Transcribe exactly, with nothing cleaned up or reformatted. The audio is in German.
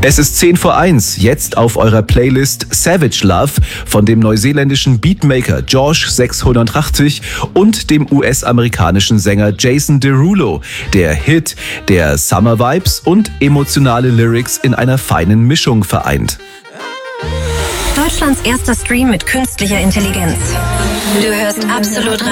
Es ist zehn vor eins, jetzt auf eurer Playlist Savage Love von dem neuseeländischen Beatmaker George sechshundertachtzig und dem U S-amerikanischen Sänger Jason Derulo. Der Hit, der Summer Vibes und emotionale Lyrics in einer feinen Mischung vereint. Deutschlands erster Stream mit künstlicher Intelligenz. Du hörst Absolut